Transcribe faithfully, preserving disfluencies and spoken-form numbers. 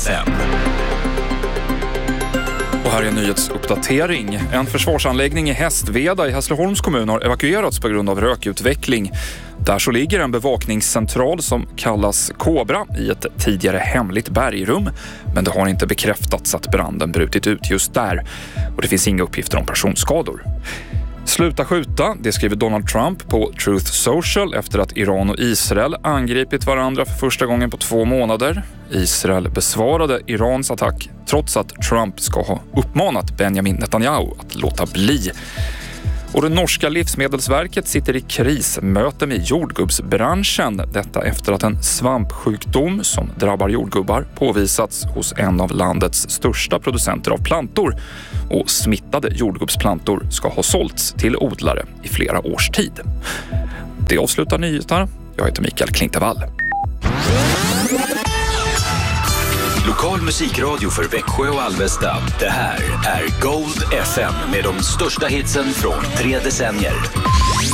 S M. Och här är en nyhetsuppdatering. En försvarsanläggning i Hästveda i Hässleholms kommun har evakuerats på grund av rökutveckling. Där så ligger en bevakningscentral som kallas Kobra i ett tidigare hemligt bergrum. Men det har inte bekräftats att branden brutit ut just där. Och det finns inga uppgifter om personskador. Sluta skjuta, det skriver Donald Trump på Truth Social efter att Iran och Israel angripit varandra för första gången på två månader. Israel besvarade Irans attack trots att Trump ska ha uppmanat Benjamin Netanyahu att låta bli. Och det norska livsmedelsverket sitter i krismöte med jordgubbsbranschen. Detta efter att en svampsjukdom som drabbar jordgubbar påvisats hos en av landets största producenter av plantor. Och smittade jordgubbsplantor ska ha sålts till odlare i flera års tid. Det avslutar nyheterna. Jag heter Mikael Klintevall. Lokal musikradio för Växjö och Alvesta. Det här är Gold F M med de största hitsen från tre decennier.